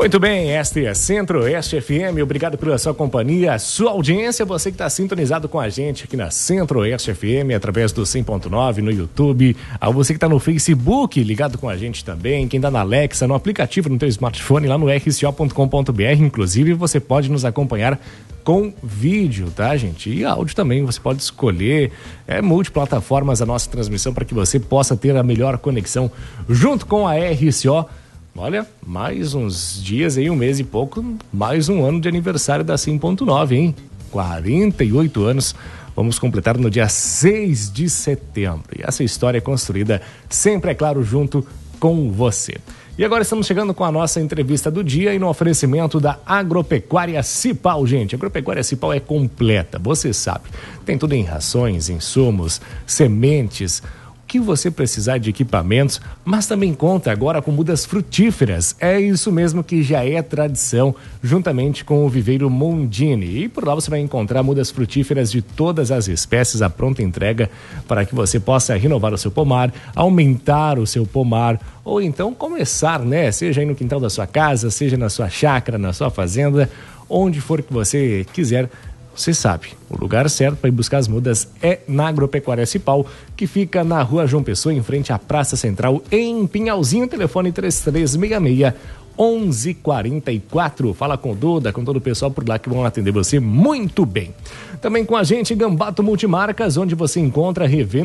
Muito bem, esta é a Centro-Oeste FM, obrigado pela sua companhia, sua audiência, você que está sintonizado com a gente aqui na Centro-Oeste FM, através do 100.9 no YouTube, você que está no Facebook, ligado com a gente também, quem está na Alexa, no aplicativo, no teu smartphone, lá no rco.com.br, inclusive você pode nos acompanhar com vídeo, tá, gente? E áudio também, você pode escolher, multiplataformas a nossa transmissão para que você possa ter a melhor conexão junto com a RCO. Olha, mais uns dias aí, um mês e pouco, mais um ano de aniversário da 100.9, hein? 48 anos, vamos completar no dia 6 de setembro. E essa história é construída sempre, é claro, junto com você. E agora estamos chegando com a nossa entrevista do dia e no oferecimento da Agropecuária Cipal, gente. A Agropecuária Cipal é completa, você sabe. Tem tudo em rações, insumos, sementes, que você precisar de equipamentos, mas também conta agora com mudas frutíferas. É isso mesmo que já é tradição, juntamente com o Viveiro Mondini. E por lá você vai encontrar mudas frutíferas de todas as espécies à pronta entrega para que você possa renovar o seu pomar, aumentar o seu pomar, ou então começar, né? Seja aí no quintal da sua casa, seja na sua chácara, na sua fazenda, onde for que você quiser. Você sabe, o lugar certo para ir buscar as mudas é na Agropecuária Cipal, que fica na Rua João Pessoa, em frente à Praça Central, em Pinhalzinho, telefone 3366-1144. Fala com o Duda, com todo o pessoal por lá que vão atender você muito bem. Também com a gente, Gambato Multimarcas, onde você encontra revenda